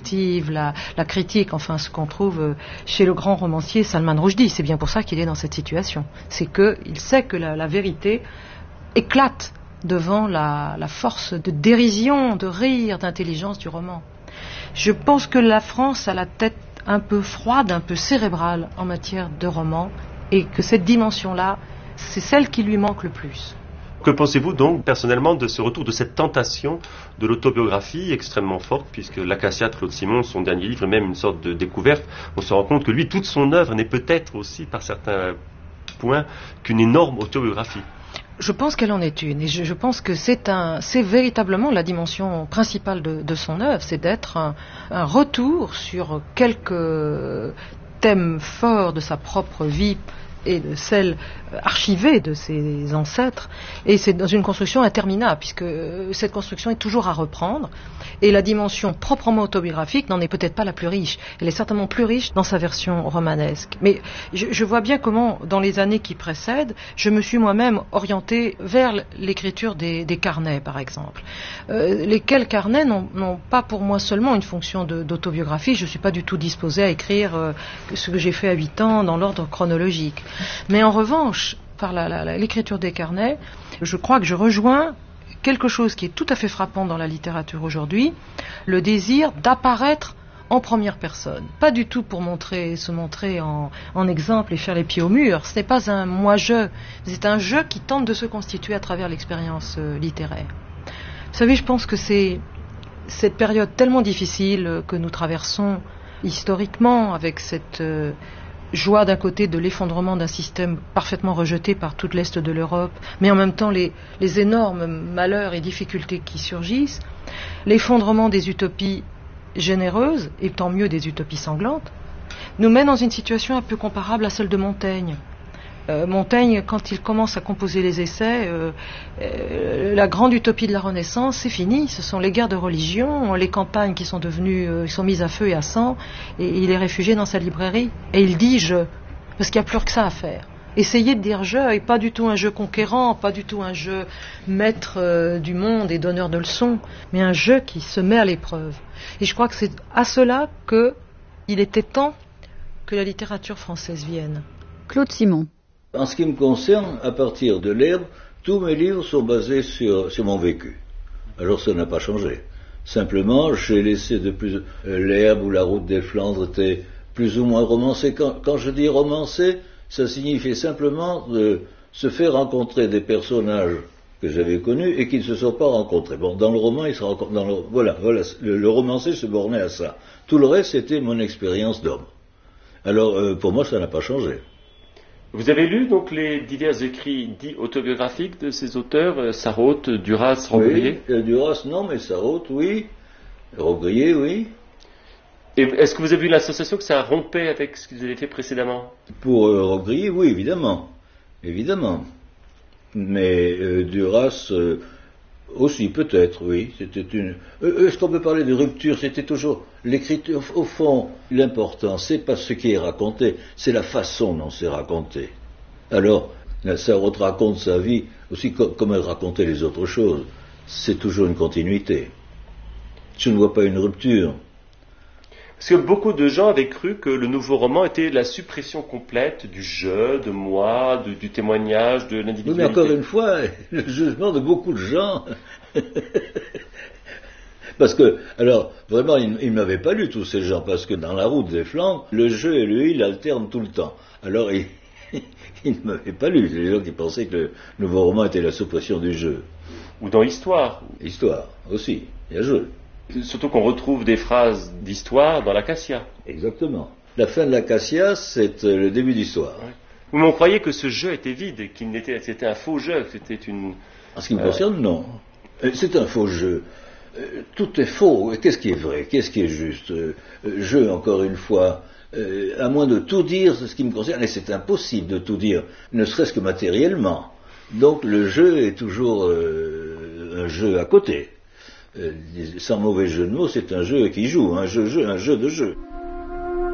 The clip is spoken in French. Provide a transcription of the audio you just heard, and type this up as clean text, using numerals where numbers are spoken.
l'invective, la critique, enfin ce qu'on trouve chez le grand romancier Salman Rushdie. C'est bien pour ça qu'il est dans cette situation. C'est qu'il sait que la vérité éclate devant la force de dérision, de rire, d'intelligence du roman. Je pense que la France a la tête un peu froide, un peu cérébrale en matière de roman, et que cette dimension-là, c'est celle qui lui manque le plus. Que pensez-vous donc personnellement de ce retour, de cette tentation de l'autobiographie extrêmement forte, puisque L'Acacia de Claude Simon, son dernier livre, est même une sorte de découverte. On se rend compte que lui, toute son œuvre n'est peut-être aussi, par certains points, qu'une énorme autobiographie. Je pense qu'elle en est une, et je pense que c'est véritablement la dimension principale de son œuvre, c'est d'être un retour sur quelques thèmes forts de sa propre vie et de celle archivée de ses ancêtres, et c'est dans une construction interminable, puisque cette construction est toujours à reprendre, et la dimension proprement autobiographique n'en est peut-être pas la plus riche. Elle est certainement plus riche dans sa version romanesque. Mais je vois bien comment, dans les années qui précèdent, je me suis moi-même orientée vers l'écriture des carnets, par exemple. Lesquels carnets n'ont pas pour moi seulement une fonction d'autobiographie. Je ne suis pas du tout disposée à écrire ce que j'ai fait à 8 ans dans l'ordre chronologique. Mais en revanche, par l'écriture des carnets, je crois que je rejoins quelque chose qui est tout à fait frappant dans la littérature aujourd'hui, le désir d'apparaître en première personne. Pas du tout pour se montrer en exemple et faire les pieds au mur. Ce n'est pas un moi-je, c'est un je qui tente de se constituer à travers l'expérience littéraire. Vous savez, je pense que c'est cette période tellement difficile que nous traversons historiquement, avec cette joie d'un côté de l'effondrement d'un système parfaitement rejeté par tout l'Est de l'Europe, mais en même temps les énormes malheurs et difficultés qui surgissent, l'effondrement des utopies généreuses, et tant mieux des utopies sanglantes, nous mène dans une situation un peu comparable à celle de Montaigne. Montaigne, quand il commence à composer les essais, la grande utopie de la Renaissance, c'est fini. Ce sont les guerres de religion, les campagnes qui sont sont mises à feu et à sang, et il est réfugié dans sa librairie. Et il dit je, parce qu'il n'y a plus que ça à faire. Essayez de dire je, et pas du tout un je conquérant, pas du tout un je maître du monde et donneur de leçons, mais un je qui se met à l'épreuve. Et je crois que c'est à cela qu'il était temps que la littérature française vienne. Claude Simon. En ce qui me concerne, à partir de l'Herbe, tous mes livres sont basés sur mon vécu. Alors ça n'a pas changé. Simplement, j'ai laissé l'Herbe ou la Route des Flandres était plus ou moins romancé. Quand je dis romancé, ça signifie simplement de se faire rencontrer des personnages que j'avais connus et qui ne se sont pas rencontrés. Bon, dans le roman, ils se rencontrent. Voilà, le romancé se bornait à ça. Tout le reste, c'était mon expérience d'homme. Alors, pour moi, ça n'a pas changé. Vous avez lu donc les divers écrits dits autobiographiques de ces auteurs, Sarraute, Duras, Rogrier? Oui, Duras non, mais Sarraute, oui. Rogrier, oui. Et est-ce que vous avez eu la sensation que ça rompait avec ce qu'ils avaient fait précédemment? Pour Rogrier, oui, évidemment. Évidemment. Mais Duras aussi, peut-être, oui. C'était est-ce qu'on peut parler de rupture? C'était toujours l'écriture. Au fond, l'important, c'est pas ce qui est raconté, c'est la façon dont c'est raconté. Alors, Sarraute raconte sa vie aussi comme elle racontait les autres choses. C'est toujours une continuité. Je ne vois pas une rupture. Parce que beaucoup de gens avaient cru que le nouveau roman était la suppression complète du je, de moi, du témoignage, de l'individualité. Oui, mais encore une fois, le jugement de beaucoup de gens. Parce que, alors, vraiment, ils ne m'avaient pas lu, tous ces gens, parce que dans La Route des Flandres, le je et le il alternent tout le temps. Alors, ils ne m'avaient pas lu. Les gens qui pensaient que le nouveau roman était la suppression du je. Ou dans Histoire. Histoire, aussi, bien joué. Surtout qu'on retrouve des phrases d'histoire dans l'Acacia. Exactement. La fin de l'Acacia, c'est le début d'Histoire. Ouais. Mais on croyait que ce jeu était vide, c'était un faux jeu, c'était une... En ce qui me concerne, non. C'est un faux jeu. Tout est faux. Qu'est-ce qui est vrai? Qu'est-ce qui est juste? Jeu, encore une fois, à moins de tout dire, ce qui me concerne, et c'est impossible de tout dire, ne serait-ce que matériellement. Donc le jeu est toujours un jeu à côté. Sans mauvais jeu de mots, c'est un jeu qui joue, un jeu de jeu.